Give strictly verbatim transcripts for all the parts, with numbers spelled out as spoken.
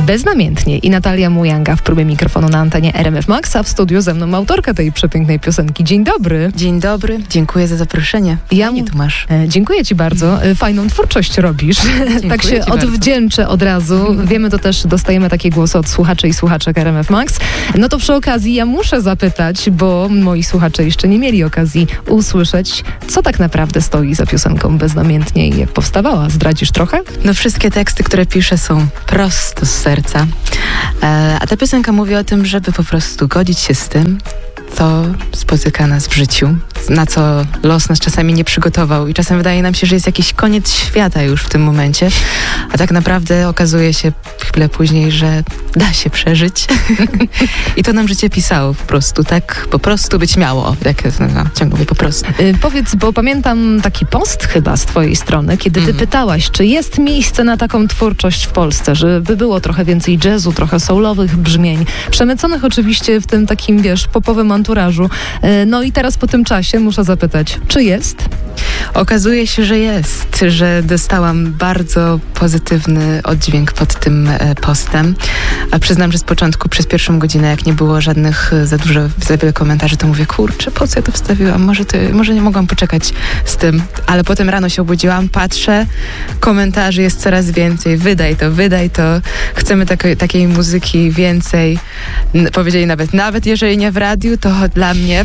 Beznamiętnie i Natalia Mujanga w próbie mikrofonu na antenie R M F Max, a w studiu ze mną autorka tej przepięknej piosenki. Dzień dobry. Dzień dobry, dziękuję za zaproszenie. Ja Nie tu masz. E, dziękuję ci bardzo. E, fajną twórczość robisz. Tak się odwdzięczę od razu. Wiemy to też, dostajemy takie głosy od słuchaczy i słuchaczek R M F Max. No to przy okazji ja muszę zapytać, bo moi słuchacze jeszcze nie mieli okazji usłyszeć, co tak naprawdę stoi za piosenką Beznamiętnie i jak powstawała. Zdradzisz trochę? No wszystkie teksty, które piszę, są prosto z serca. E, a ta piosenka mówi o tym, żeby po prostu godzić się z tym, co spotyka nas w życiu, na co los nas czasami nie przygotował i czasem wydaje nam się, że jest jakiś koniec świata już w tym momencie, a tak naprawdę okazuje się chwilę później, że da się przeżyć i to nam życie pisało po prostu, tak po prostu być miało, jak no, ciągle mówię po prostu. Yy, powiedz, bo pamiętam taki post chyba z twojej strony, kiedy ty mm. pytałaś, czy jest miejsce na taką twórczość w Polsce, żeby było trochę więcej jazzu, trochę soulowych brzmień, przemyconych oczywiście w tym takim, wiesz, popowym anturażu. No i teraz po tym czasie muszę zapytać, czy jest? Okazuje się, że jest, że dostałam bardzo pozytywny oddźwięk pod tym postem, a przyznam, że z początku, przez pierwszą godzinę, jak nie było żadnych za dużo, za wiele komentarzy, to mówię, kurczę, po co ja to wstawiłam? Może, to, może nie mogłam poczekać z tym, ale potem rano się obudziłam, patrzę, komentarzy jest coraz więcej, wydaj to, wydaj to, chcemy takiej, takiej muzyki więcej, powiedzieli nawet, nawet jeżeli nie w radiu, to dla mnie,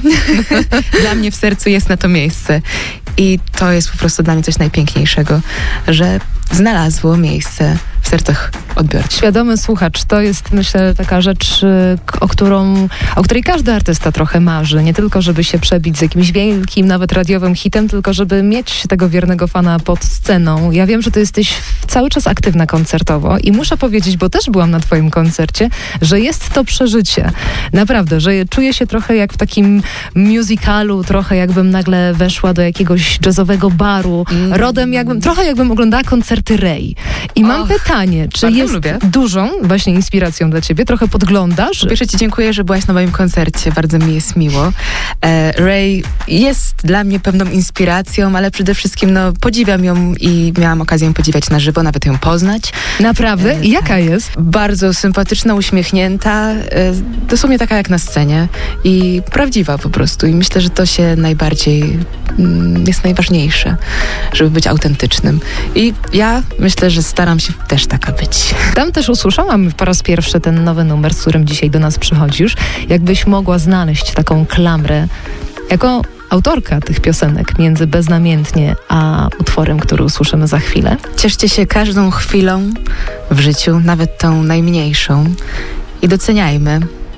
dla mnie w sercu jest na to miejsce. I to jest po prostu dla mnie coś najpiękniejszego, że znalazło miejsce w sercach odbiorców. Świadomy słuchacz, to jest, myślę, taka rzecz, o, którą, o której każdy artysta trochę marzy. Nie tylko, żeby się przebić z jakimś wielkim, nawet radiowym hitem, tylko żeby mieć tego wiernego fana pod sceną. Ja wiem, że ty jesteś cały czas aktywna koncertowo i muszę powiedzieć, bo też byłam na twoim koncercie, że jest to przeżycie. Naprawdę, że czuję się trochę jak w takim musicalu, trochę jakbym nagle weszła do jakiegoś jazzowego baru, mm. rodem jakbym, trochę jakbym oglądała koncerty Ray. I mam Och, pytanie, czy jest lubię. dużą właśnie inspiracją dla ciebie? Trochę podglądasz? Po pierwsze ci dziękuję, że byłaś na moim koncercie, bardzo mi jest miło. E, Ray jest dla mnie pewną inspiracją, ale przede wszystkim no, podziwiam ją i miałam okazję ją podziwiać na żywo, nawet ją poznać. Naprawdę? I e, jaka tak. jest? Bardzo sympatyczna, uśmiechnięta, e, dosłownie taka jak na scenie i prawdziwa po prostu. I myślę, że to się najbardziej mm, jest najważniejsze, żeby być autentycznym. I ja myślę, że staram się też taka być. Tam też usłyszałam po raz pierwszy ten nowy numer, z którym dzisiaj do nas przychodzisz. Jakbyś mogła znaleźć taką klamrę jako autorka tych piosenek między Beznamiętnie a utworem, który usłyszymy za chwilę. Cieszcie się każdą chwilą w życiu, nawet tą najmniejszą i doceniajmy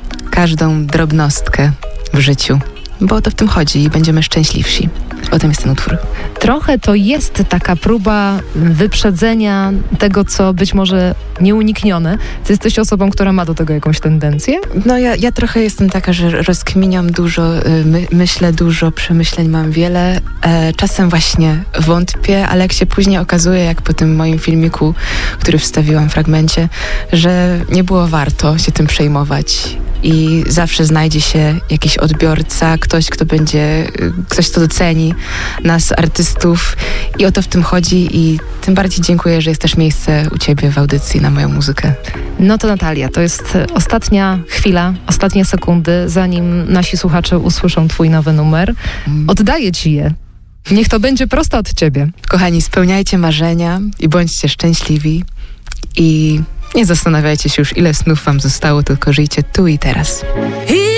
każdą drobnostkę w życiu, bo o to w tym chodzi i będziemy szczęśliwsi. O tym jest ten utwór. Trochę to jest taka próba wyprzedzenia tego, co być może nieuniknione. Ty jesteś osobą, która ma do tego jakąś tendencję? No ja, ja trochę jestem taka, że rozkminiam dużo, my, myślę dużo, przemyśleń mam wiele. E, czasem właśnie wątpię, ale jak się później okazuje, jak po tym moim filmiku, który wstawiłam w fragmencie, że nie było warto się tym przejmować. I zawsze znajdzie się jakiś odbiorca, ktoś, kto będzie, ktoś, kto doceni nas, artystów i o to w tym chodzi i tym bardziej dziękuję, że jest też miejsce u ciebie w audycji na moją muzykę. No to Natalia, to jest ostatnia chwila, ostatnie sekundy, zanim nasi słuchacze usłyszą twój nowy numer. Oddaję ci je. Niech to będzie prosto od ciebie. Kochani, spełniajcie marzenia i bądźcie szczęśliwi i nie zastanawiajcie się już, ile snów wam zostało, tylko żyjcie tu i teraz.